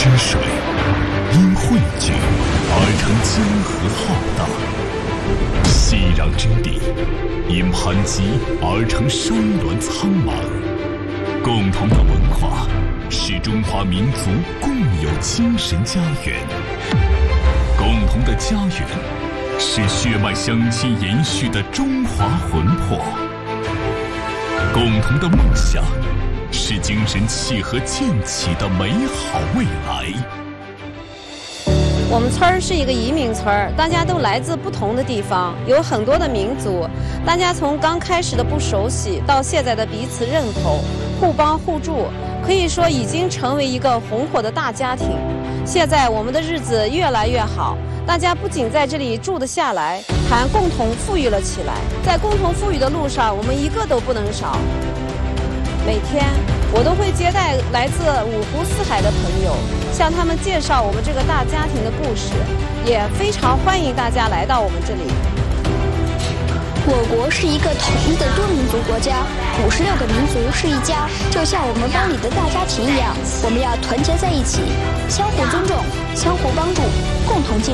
之水，因汇聚而成江河浩大；熙攘之地，因盘踞而成山峦苍茫。共同的文化是中华民族共有精神家园，共同的家园是血脉相亲延续的中华魂魄，共同的梦想是精神契合建起的美好未来。 我们村儿是一个移民村儿，大家都来自不同的地方，有很多的民族，大家从刚开始的不熟悉到现在的彼此认同，互帮互助，可以说已经成为一个红火的大家庭。现在我们的日子越来越好，大家不仅在这里住得下来，还共同富裕了起来。在共同富裕的路上，我们一个都不能少。每天我都会接待来自五湖四海的朋友，向他们介绍我们这个大家庭的故事，也非常欢迎大家来到我们这里。 我国是一个统一的多民族国家，56个民族是一家，就像我们班里的大家庭一样，我们要团结在一起，相互尊重，相互帮助，共同进步。